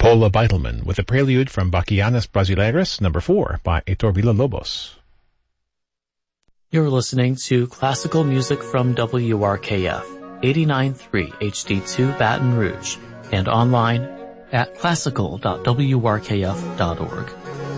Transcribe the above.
Paula Beitelman with a prelude from Bachianas Brasileiras, number 4, by Heitor Villa-Lobos. You're listening to classical music from WRKF, 89.3 HD2 Baton Rouge, and online at classical.wrkf.org.